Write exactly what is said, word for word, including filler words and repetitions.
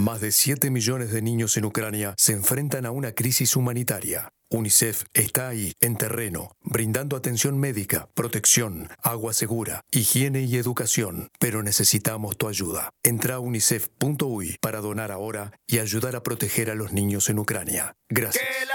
Más de siete millones de niños en Ucrania se enfrentan a una crisis humanitaria. UNICEF está ahí, en terreno, brindando atención médica, protección, agua segura, higiene y educación. Pero necesitamos tu ayuda. Entra a unicef punto uy para donar ahora y ayudar a proteger a los niños en Ucrania. Gracias.